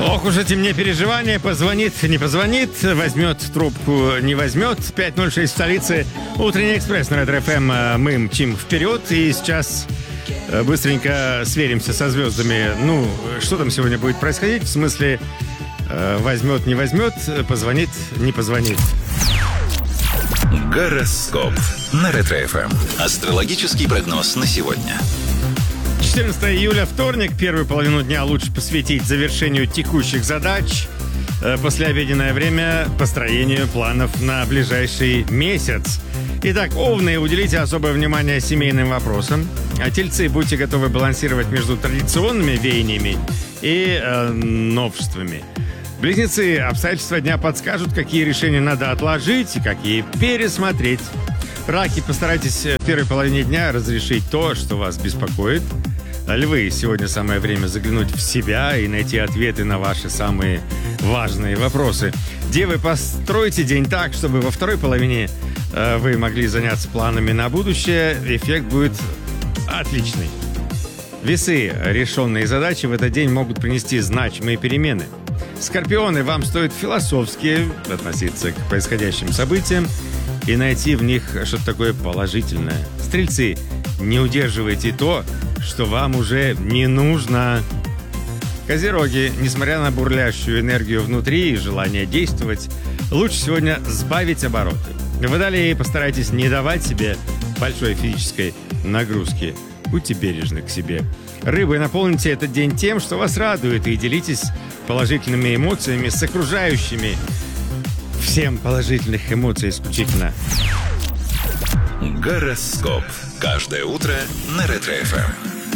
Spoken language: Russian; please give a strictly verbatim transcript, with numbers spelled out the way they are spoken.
Ох уж эти мне переживания. Позвонит, не позвонит, возьмет трубку, не возьмет. пять ноль шесть в столице. Утренний экспресс на Ретро эф эм. Мы мчим вперед. И сейчас быстренько сверимся со звездами. Ну, что там сегодня будет происходить? В смысле, возьмет, не возьмет, позвонит, не позвонит. Гороскоп на Ретро эф эм. Астрологический прогноз на сегодня. четырнадцатого июля, вторник. Первую половину дня лучше посвятить завершению текущих задач. Послеобеденное время построению планов на ближайший месяц. Итак, овны, уделите особое внимание семейным вопросам. А тельцы, будьте готовы балансировать между традиционными веяниями и э, новшествами. Близнецы, обстоятельства дня подскажут, какие решения надо отложить и какие пересмотреть. Раки, постарайтесь в первой половине дня разрешить то, что вас беспокоит. Львы, сегодня самое время заглянуть в себя и найти ответы на ваши самые важные вопросы. Девы, постройте день так, чтобы во второй половине э, вы могли заняться планами на будущее. Эффект будет отличный. Весы, решенные задачи в этот день могут принести значимые перемены. Скорпионы, вам стоит философски относиться к происходящим событиям и найти в них что-то такое положительное. Стрельцы, не удерживайте то, что вам уже не нужно. Козероги, несмотря на бурлящую энергию внутри и желание действовать, лучше сегодня сбавить обороты. Водолеи, постарайтесь не давать себе большой физической нагрузки. Будьте бережны к себе. Рыбы, наполните этот день тем, что вас радует, и делитесь положительными эмоциями с окружающими. Всем положительных эмоций исключительно. Гороскоп. Каждое утро на Ретро эф эм.